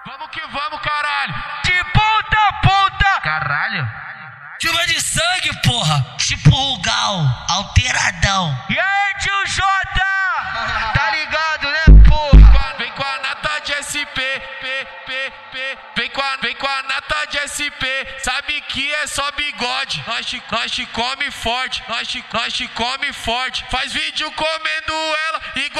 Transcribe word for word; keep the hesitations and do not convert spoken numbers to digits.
Vamos que vamos, caralho. De ponta a ponta. Caralho. Chuva de sangue, porra. Tipo o Gal, alteradão. E aí, tio Jota? Tá ligado, né, porra? Vem com a nata de S P, P, P, P. Vem com a, vem com a nata de S P. Sabe que é só bigode. Nós te, nós te come forte, nós te, nós te come forte. Faz vídeo comendo